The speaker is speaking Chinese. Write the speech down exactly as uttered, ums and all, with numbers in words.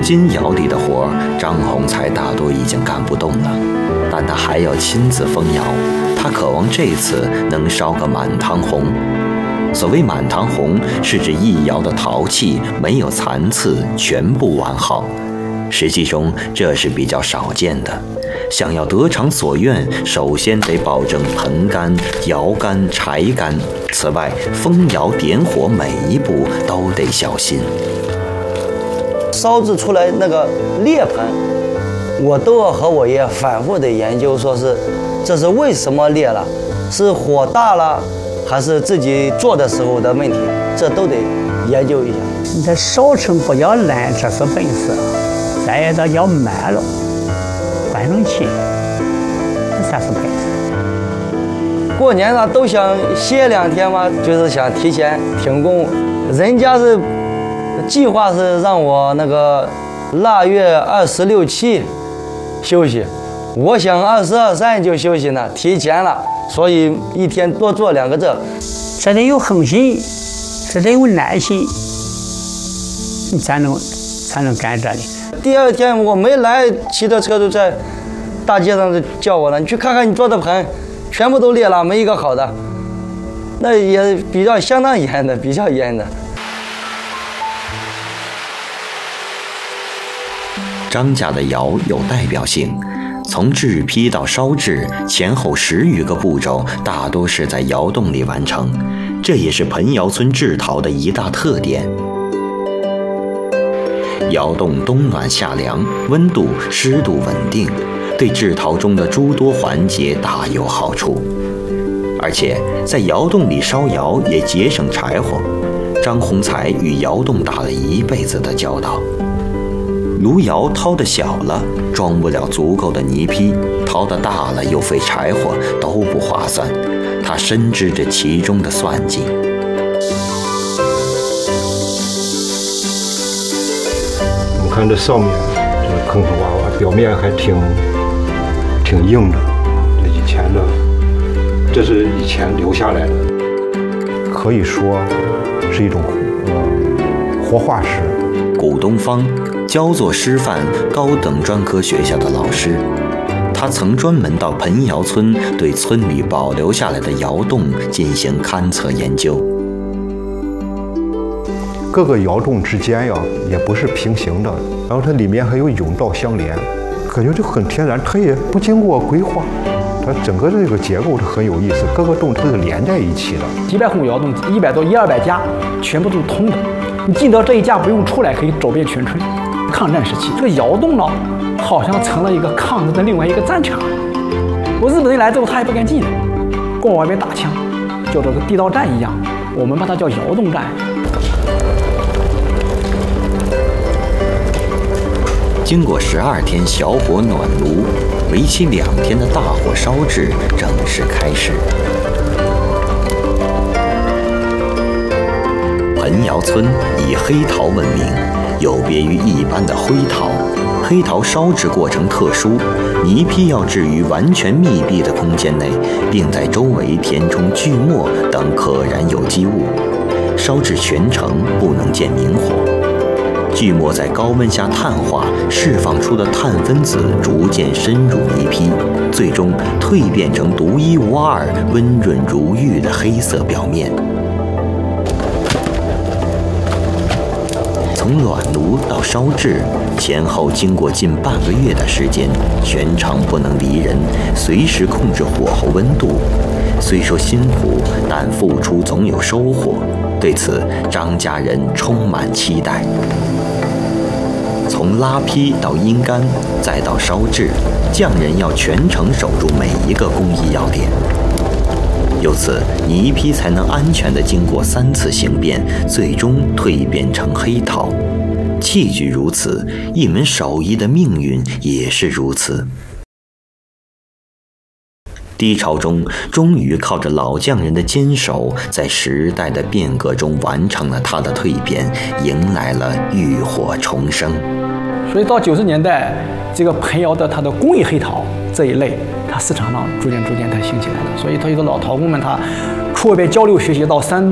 今窑里的活，张宏才大多已经干不动了，但他还要亲自封窑。他渴望这次能烧个满堂红。所谓满堂红，是指一窑的陶器没有残次，全部完好。实际中，这是比较少见的。想要得偿所愿，首先得保证盆干、窑干、柴干。此外，封窑点火每一步都得小心。 烧制出来那个裂盆，我都要和我爷反复的研究，说是这是为什么裂了，是火大了，还是自己做的时候的问题，这都得研究一下。 你这烧成不要烂，这是本事；再一个要慢了，换成轻，这才是本事。 过年呢都想歇两天嘛，就是想提前停工。人家是计划是让我那个腊月二十六七休息，我想二十二三就休息呢，提前了，所以一天多做两个这。 这得有恒心，这得有耐心，你才能才能干这里。 第二天我没来，骑着车就在大街上就叫我了，你去看看你做的盆，全部都裂了，没一个好的。那也比较相当严的，比较严的。 张家的窑有代表性，从制坯到烧制前后十余个步骤，大多是在窑洞里完成，这也是盆窑村制陶的一大特点。窑洞冬暖夏凉，温度湿度稳定，对制陶中的诸多环节大有好处。而且在窑洞里烧窑也节省柴火。张宏才与窑洞打了一辈子的交道。炉窑掏得小了，装不了足够的泥坯；掏得大了，又费柴火，都不划算。他深知这其中的算计。 我看这上面这个坑坑洼洼，表面还挺挺硬的。这以前的，这是以前留下来的，可以说是一种呃活化石。 古东方，焦作师范高等专科学校的老师，他曾专门到盆窑村对村里保留下来的窑洞进行勘测研究。 各个窑洞之间呀，也不是平行的，然后它里面还有甬道相连，感觉就很天然，它也不经过规划，它整个这个结构是很有意思，各个洞它是连在一起的。 几百户窑洞，一百多一二百家，全部都是通的。你进到这一家不用出来，可以走遍全村。抗战时期，这个窑洞呢，好像成了一个抗日的另外一个战场。我日本人来之后，他也不敢进来，光外面打枪，就这个地道战一样，我们把它叫窑洞战。 经过十二天小火暖炉，为期两天的大火烧制正式开始。盆窑村以黑陶闻名，有别于一般的灰陶。黑陶烧制过程特殊，泥坯要置于完全密闭的空间内，并在周围填充锯末等可燃有机物，烧制全程不能见明火。锯末在高温下碳化，释放出的碳分子逐渐深入泥坯，最终蜕变成独一无二、温润如玉的黑色表面。从暖炉到烧制，前后经过近半个月的时间，全程不能离人，随时控制火候温度。虽说辛苦，但付出总有收获。对此，张家人充满期待。从拉坯到阴干，再到烧制，匠人要全程守住每一个工艺要点。由此，泥坯才能安全地经过三次形变，最终蜕变成黑陶。器具如此，一门手艺的命运也是如此。低潮中，终于靠着老匠人的坚守，在时代的变革中完成了它的蜕变，迎来了浴火重生。 所以到九十年代，这个盆窑的它的工艺黑陶这一类，它市场上逐渐逐渐它兴起来了。所以它有的老陶工们，他出外边交流学习到山东。